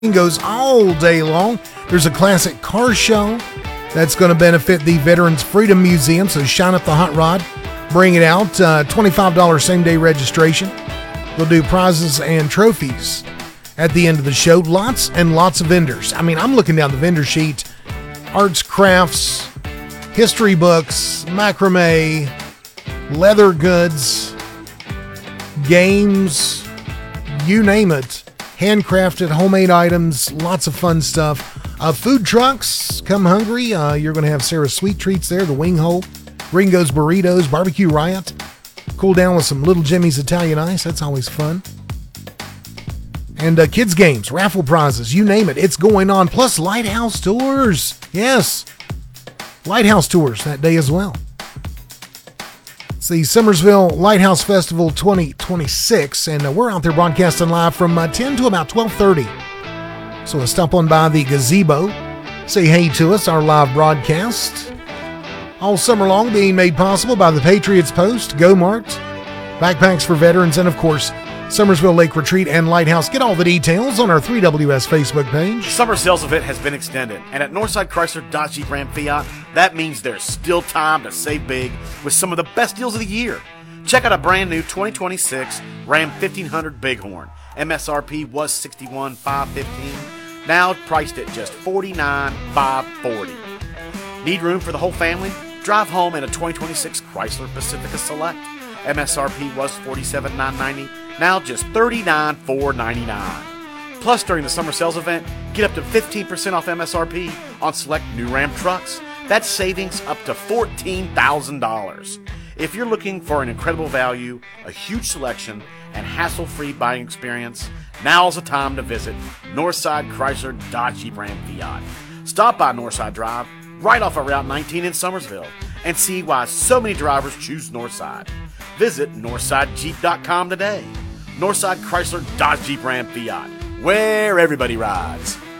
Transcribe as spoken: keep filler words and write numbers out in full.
goes all day long. There's a classic car show that's going to benefit the Veterans Freedom Museum, so shine up the hot rod, bring it out. Uh, twenty-five dollars same-day registration. They'll do prizes and trophies at the end of the show. Lots and lots of vendors. I mean, I'm looking down the vendor sheet. Arts, crafts, history books, macrame, leather goods, games, you name it. Handcrafted, homemade items, lots of fun stuff. Uh, food trucks, come hungry. Uh, you're going to have Sarah's Sweet Treats there, the Wing Hole, Ringo's Burritos, Barbecue Riot. Cool down with some Little Jimmy's Italian Ice. That's always fun. And uh, kids games, raffle prizes, you name it. It's going on. Plus Lighthouse Tours. Yes. Lighthouse Tours that day as well. It's the Summersville Lighthouse Festival twenty twenty-six, and uh, we're out there broadcasting live from uh, ten to about twelve thirty. So uh, stop on by the gazebo, say hey to us, our live broadcast. All summer long being made possible by the Patriots Post, Go Mart, Backpacks for Veterans, and of course, Summersville Lake Retreat and Lighthouse. Get all the details on our three W S Facebook page. Summer sales event has been extended, and at Northside Chrysler Dodge Jeep Ram Fiat, that means there's still time to save big with some of the best deals of the year. Check out a brand new twenty twenty-six Ram fifteen hundred Bighorn. M S R P was sixty-one thousand five hundred fifteen dollars, now priced at just forty-nine thousand five hundred forty dollars. Need room for the whole family? Drive home in a twenty twenty-six Chrysler Pacifica Select. M S R P was forty-seven thousand nine hundred ninety dollars, now just thirty-nine thousand four hundred ninety-nine dollars. Plus, during the summer sales event, get up to fifteen percent off M S R P on select new Ram trucks. That's savings up to fourteen thousand dollars. If you're looking for an incredible value, a huge selection, and hassle-free buying experience, now's the time to visit Northside Chrysler Dodge Jeep Ram Fiat. Stop by Northside Drive, right off of Route nineteen in Summersville, and see why so many drivers choose Northside. Visit northside jeep dot com today. Northside Chrysler Dodge Jeep Ram Fiat, where everybody rides.